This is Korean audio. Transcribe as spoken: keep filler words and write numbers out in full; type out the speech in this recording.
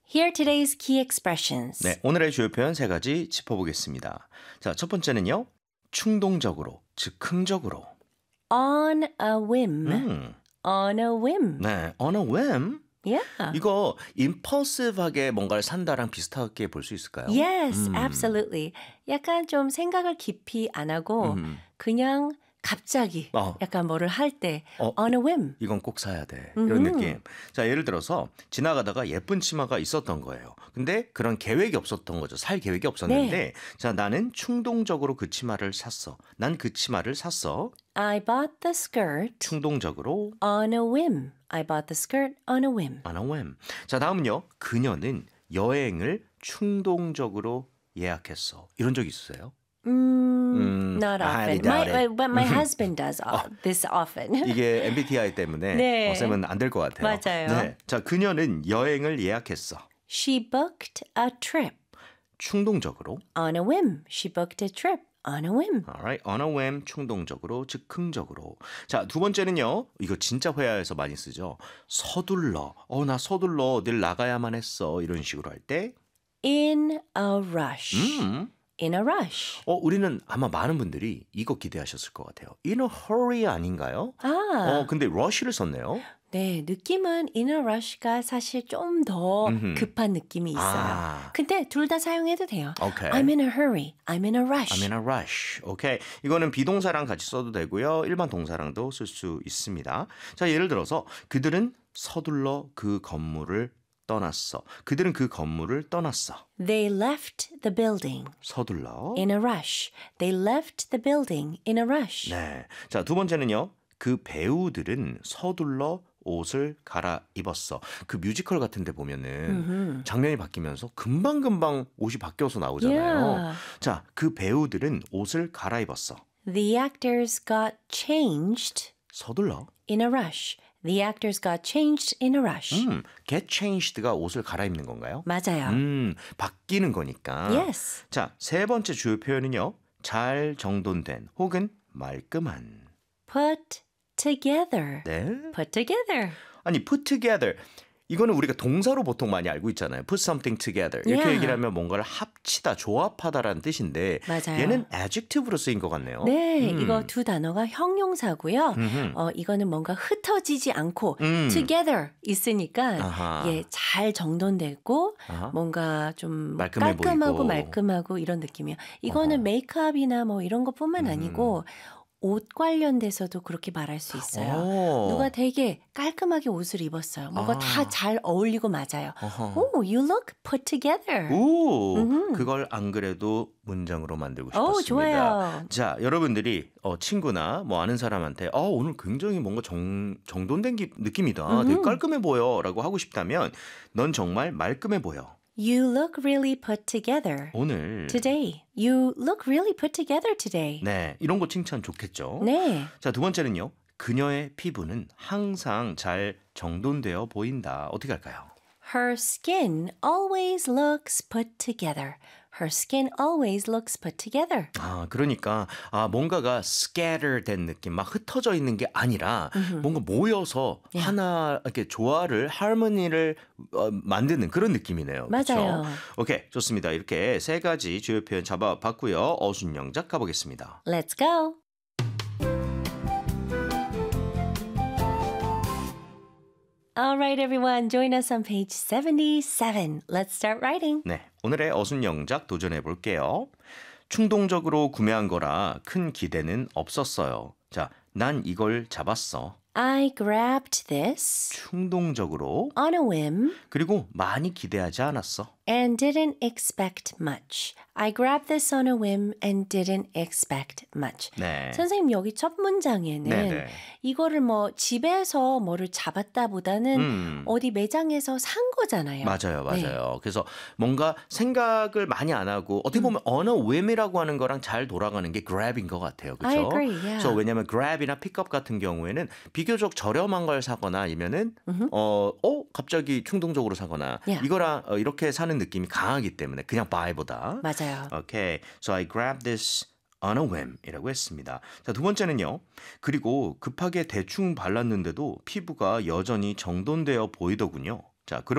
Here are today's key expressions. 네, 오늘의 주요 표현 세 가지 짚어보겠습니다. 자, 첫 번째는요. 충동적으로, 즉흥적으로. On a whim. 음, On a whim. 네, on a whim. Yeah. 이거 impulsive하게 뭔가를 산다랑 비슷하게 볼 수 있을까요? Yes, 음. absolutely. 약간 좀 생각을 깊이 안 하고 음. 그냥 갑자기 어. 약간 뭐를 할 때 어. on a whim. 이건 꼭 사야 돼. 이런 음흠. 느낌. 자, 예를 들어서 지나가다가 예쁜 치마가 있었던 거예요. 근데 그런 계획이 없었던 거죠. 살 계획이 없었는데 네. 자, 나는 충동적으로 그 치마를 샀어. 난 그 치마를 샀어. I bought the skirt 충동적으로 on a whim. I bought the skirt on a whim. on a whim. 자, 다음은요. 그녀는 여행을 충동적으로 예약했어. 이런 적 있으세요? Mm, 음, not I often. doubt My, it. uh, but my husband does all, this often. 이게 엠비티아이 때문에 네. 어, 쌤은 안 될 것 같아요. 맞아요. 네. 자, 그녀는 여행을 예약했어. She booked a trip 충동적으로. on a whim. She booked a trip on a whim. Alright, on a whim, 충동적으로, 즉흥적으로. 자, 두 번째는요. 이거 진짜 회화에서 많이 쓰죠. 서둘러. 어, 나 서둘러. 늘 나가야만 했어. 이런 식으로 할 때. In a rush. 음. In a rush. 어, 우리는 아마 많은 분들이 이거 기대하셨을 것 같아요. In a hurry 아닌가요? 아, 어, 근데 rush를 썼네요. 네, 느낌은 in a rush가 사실 좀 더 음흠. 급한 느낌이 있어요. 아. 근데 둘 다 사용해도 돼요. 오케이. I'm in a hurry. I'm in a rush. I'm in a rush. 오케이. 이거는 비동사랑 같이 써도 되고요. 일반 동사랑도 쓸 수 있습니다. 자, 예를 들어서 그들은 서둘러 그 건물을 떠났어. 그들은 그 건물을 떠났어. They left the building 서둘러. in a rush. They left the building in a rush. 네. 자, 두 번째는요. 그 배우들은 서둘러 옷을 갈아입었어. 그 뮤지컬 같은 데 보면은 장면이 바뀌면서 금방금방 옷이 바뀌어서 나오잖아요. Yeah. 자, 그 배우들은 옷을 갈아입었어. The actors got changed 서둘러. in a rush. The actors got changed in a rush. 음, get changed가 옷을 갈아입는 건가요? 맞아요. 음, 바뀌는 거니까. Yes. 자, 세 번째 주요 표현은요. 잘 정돈된 혹은 말끔한. Put together. 네. Put together. 아니, put together. 이거는 우리가 동사로 보통 많이 알고 있잖아요. put something together. 이렇게 Yeah. 얘기를 하면 뭔가를 합치다, 조합하다라는 뜻인데 맞아요. 얘는 adjective로 쓰인 것 같네요. 네, 음. 이거 두 단어가 형용사고요. 음흠. 어, 이거는 뭔가 흩어지지 않고 음. together 있으니까 아하. 예, 잘 정돈되고 아하. 뭔가 좀 말끔해 깔끔하고 보이고. 말끔하고 이런 느낌이에요. 이거는 어허. 메이크업이나 뭐 이런 것뿐만 음. 아니고 옷 관련돼서도 그렇게 말할 수 있어요. 오. 누가 되게 깔끔하게 옷을 입었어요. 뭔가 아. 다 잘 어울리고 맞아요. 어허. Oh, you look put together. 오, 음흠. 그걸 안 그래도 문장으로 만들고 오, 싶었습니다. 좋아요. 자, 여러분들이 어, 친구나 뭐 아는 사람한테 어, 오늘 굉장히 뭔가 정, 정돈된 기, 느낌이다. 되게 음흠. 깔끔해 보여 라고 하고 싶다면 넌 정말 말끔해 보여. You look really put together. 오늘 Today. You look really put together today. 네, 이런 거 칭찬 좋겠죠. 네. 자, 두 번째는요. 그녀의 피부는 항상 잘 정돈되어 보인다. 어떻게 할까요? Her skin always looks put together. Her skin always looks put together. 아, 그러니까 아, 뭔가가 scatter 된 느낌, 막 흩어져 있는 게 아니라 뭔가 모여서 Yeah. 하나 이렇게 조화를, 하모니를 어, 만드는 그런 느낌이네요. 맞아요. 그렇죠? 오케이, 좋습니다. 이렇게 세 가지 주요 표현 잡아봤고요. 어순영작 가보겠습니다. Let's go. All right, everyone. Join us on page seventy-seven. Let's start writing. 네, 오늘의 어순영작 도전해 볼게요. 충동적으로 구매한 거라 큰 기대는 없었어요. 자, 난 이걸 잡았어. I grabbed this 충동적으로. on a whim 그리고 많이 기대하지 않았어. and didn't expect much. I grabbed this on a whim and didn't expect much. 네. 선생님 여기 첫 문장에는 네네. 이거를 뭐 집에서 뭐를 잡았다보다는 음. 어디 매장에서 산 거잖아요. 맞아요, 네. 맞아요. 그래서 뭔가 생각을 많이 안 하고 어떻게 보면 on a whim이라고 하는 거랑 잘 돌아가는 게 grab인 것 같아요. I 그렇죠? agree, yeah. 그래서 왜냐하면 grab이나 pick up 같은 경우에는 비교적 저렴한 걸 사거나 아니면은 어, 어 갑자기 충동적으로 사거나 Yeah. 이거랑 어, 이렇게 사는 느낌이 강하기 때문에 그냥 buy보다. 맞아요. Okay, so I grabbed this on a whim이라고 했습니다. 자, 두 번째는요. 그리고 급하게 대충 발랐는데도 피부가 여전히 정돈되어 보이더군요. 자, 그럼